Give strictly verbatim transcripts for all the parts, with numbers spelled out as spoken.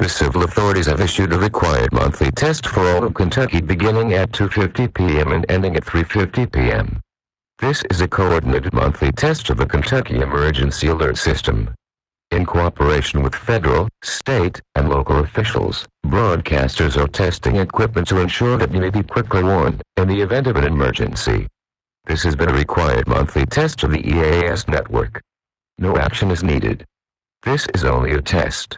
The civil authorities have issued a required monthly test for all of Kentucky beginning at two fifty p.m. and ending at three fifty p.m. This is a coordinated monthly test of the Kentucky Emergency Alert System. In cooperation with federal, state, and local officials, broadcasters are testing equipment to ensure that you may be quickly warned in the event of an emergency. This has been a required monthly test of the E A S network. No action is needed. This is only a test.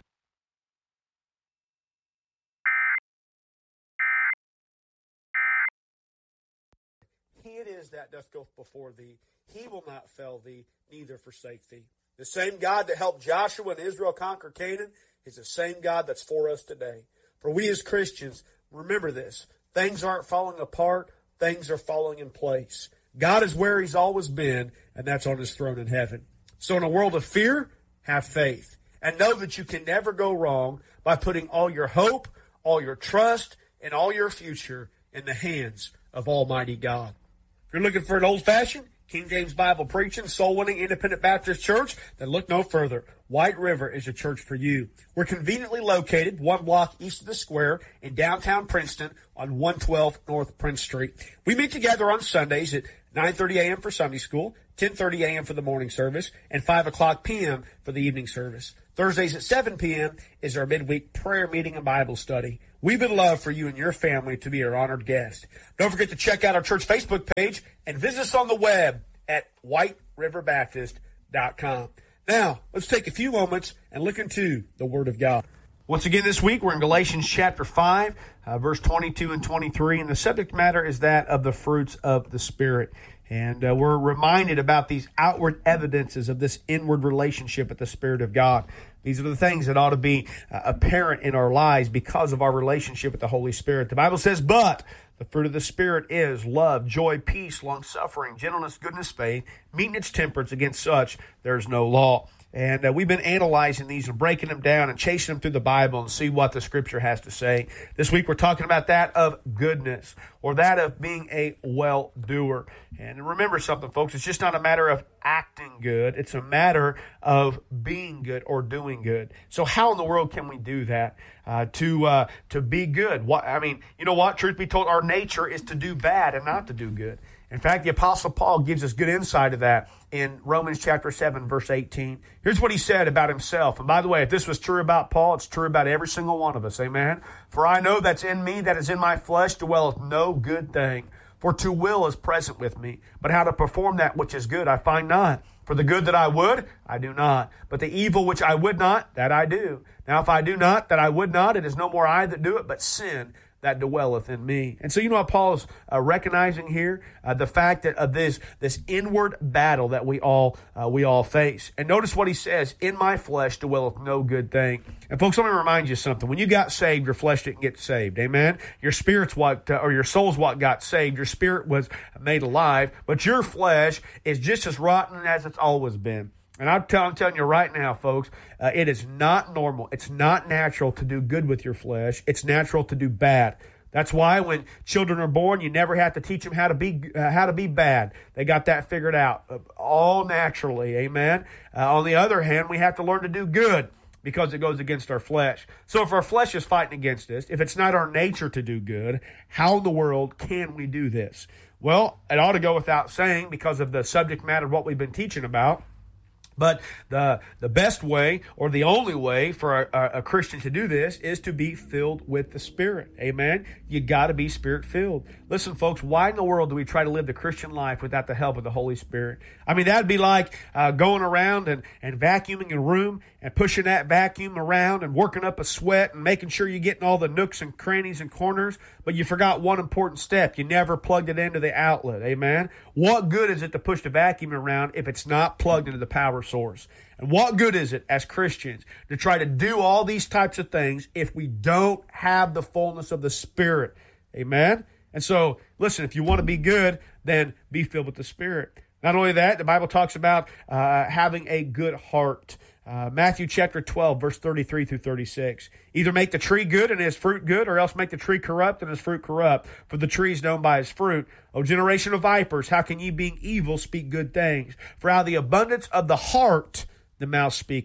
He it is that doth go before thee. He will not fail thee, neither forsake thee. The same God that helped Joshua and Israel conquer Canaan is the same God that's for us today. For we as Christians, remember this. Things aren't falling apart. Things are falling in place. God is where He's always been, and that's on His throne in heaven. So in a world of fear, have faith. And know that you can never go wrong by putting all your hope, all your trust, and all your future in the hands of Almighty God. If you're looking for an old-fashioned, King James Bible preaching, soul-winning Independent Baptist Church, then look no further. White River is a church for you. We're conveniently located one block east of the square in downtown Princeton on one twelve North Prince Street. We meet together on Sundays at nine thirty a.m. for Sunday school, ten thirty a.m. for the morning service, and five o'clock p.m. for the evening service. Thursdays at seven p.m. is our midweek prayer meeting and Bible study. We would love for you and your family to be our honored guest. Don't forget to check out our church Facebook page and visit us on the web at white river baptist dot com. Now, let's take a few moments and look into the Word of God. Once again this week, we're in Galatians chapter five, uh, verse twenty-two and twenty-three, and the subject matter is that of the fruits of the Spirit. And uh, we're reminded about these outward evidences of this inward relationship with the Spirit of God. These are the things that ought to be uh, apparent in our lives because of our relationship with the Holy Spirit. The Bible says, but the fruit of the Spirit is love, joy, peace, long-suffering, gentleness, goodness, faith, meekness, temperance. Against such there is no law. And uh, we've been analyzing these and breaking them down and chasing them through the Bible and see what the Scripture has to say. This week we're talking about that of goodness, or that of being a well-doer. And remember something, folks, it's just not a matter of acting good. It's a matter of being good or doing good. So how in the world can we do that? Uh, to uh, to be good. What, I mean, you know what? Truth be told, our nature is to do bad and not to do good. In fact, the Apostle Paul gives us good insight of that in Romans chapter seven, verse eighteen. Here's what he said about himself. And by the way, if this was true about Paul, it's true about every single one of us. Amen? For I know that's in me, that is in my flesh, dwelleth no good thing. For to will is present with me, but how to perform that which is good I find not. For the good that I would, I do not. But the evil which I would not, that I do. Now if I do not, that I would not, it is no more I that do it, but sin that dwelleth in me. And so you know what Paul is uh, recognizing here? Uh, the fact that of this this inward battle that we all uh, we all face. And notice what he says, in my flesh dwelleth no good thing. And folks, let me remind you something. When you got saved, your flesh didn't get saved. Amen? Your spirit's what, uh, or your soul's what got saved. Your spirit was made alive. But your flesh is just as rotten as it's always been. And I'm, tell, I'm telling you right now, folks, uh, it is not normal. It's not natural to do good with your flesh. It's natural to do bad. That's why when children are born, you never have to teach them how to be uh, how to be bad. They got that figured out uh, all naturally. Amen. Uh, on the other hand, we have to learn to do good because it goes against our flesh. So if our flesh is fighting against us, if it's not our nature to do good, how in the world can we do this? Well, it ought to go without saying because of the subject matter of what we've been teaching about. But the the best way, or the only way for a, a Christian to do this is to be filled with the Spirit. Amen? You got to be Spirit-filled. Listen, folks, why in the world do we try to live the Christian life without the help of the Holy Spirit? I mean, that'd be like uh, going around and, and vacuuming a room and pushing that vacuum around and working up a sweat and making sure you're getting all the nooks and crannies and corners, but you forgot one important step. You never plugged it into the outlet. Amen? What good is it to push the vacuum around if it's not plugged into the power source? And what good is it as Christians to try to do all these types of things if we don't have the fullness of the Spirit? Amen? And so, listen, if you want to be good, then be filled with the Spirit. Not only that, the Bible talks about uh, having a good heart. Uh, Matthew chapter twelve, verse thirty-three through thirty-six. Either make the tree good and his fruit good, or else make the tree corrupt and his fruit corrupt. For the tree is known by his fruit. O generation of vipers, how can ye, being evil, speak good things? For out of the abundance of the heart the mouth speaketh.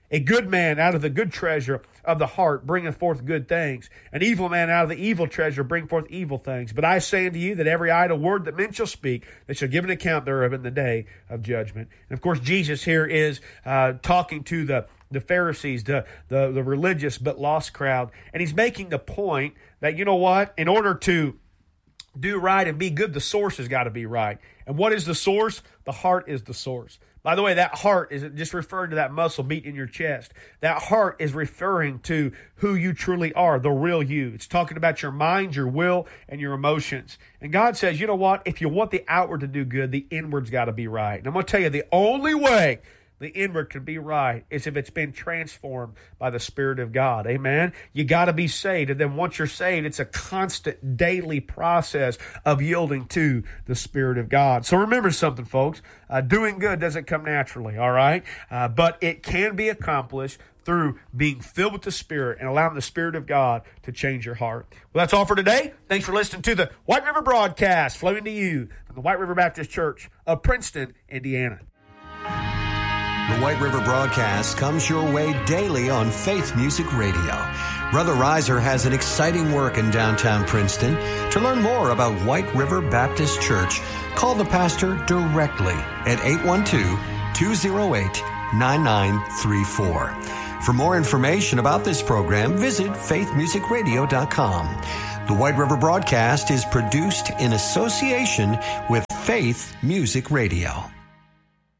A good man out of the good treasure of the heart bringeth forth good things. An evil man out of the evil treasure bring forth evil things. But I say unto you that every idle word that men shall speak, they shall give an account thereof in the day of judgment. And of course, Jesus here is uh, talking to the, the Pharisees, the, the, the religious but lost crowd. And he's making the point that, you know what, in order to do right and be good, the source has got to be right. And what is the source? The heart is the source. By the way, that heart isn't just referring to that muscle beating in your chest. That heart is referring to who you truly are, the real you. It's talking about your mind, your will, and your emotions. And God says, you know what? If you want the outward to do good, the inward's got to be right. And I'm going to tell you, the only way the inward can be right is if it's been transformed by the Spirit of God. Amen? You got to be saved. And then once you're saved, it's a constant daily process of yielding to the Spirit of God. So remember something, folks. Uh, doing good doesn't come naturally, all right? Uh, but it can be accomplished through being filled with the Spirit and allowing the Spirit of God to change your heart. Well, that's all for today. Thanks for listening to the White River Broadcast, flowing to you from the White River Baptist Church of Princeton, Indiana. The White River Broadcast comes your way daily on Faith Music Radio. Brother Reiser has an exciting work in downtown Princeton. To learn more about White River Baptist Church, call the pastor directly at eight one two, two oh eight, nine nine three four. For more information about this program, visit faith music radio dot com. The White River Broadcast is produced in association with Faith Music Radio.